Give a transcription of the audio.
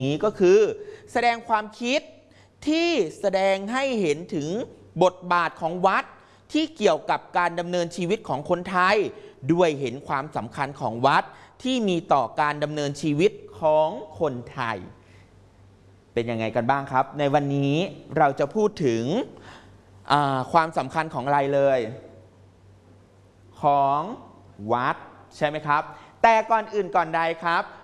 นี้ก็คือแสดงความคิดที่แสดงให้เห็นถึงบทบาทของวัดที่เกี่ยวกับการดำเนินชีวิตของคนไทยด้วยเห็นความสำคัญของวัดที่มีต่อการดำเนินชีวิตของคนไทยเป็นยังไงกันบ้างครับในวันนี้เราจะพูดถึงความสำคัญของอะไรเลยของวัดใช่ไหมครับแต่ก่อนอื่นก่อนใดครับ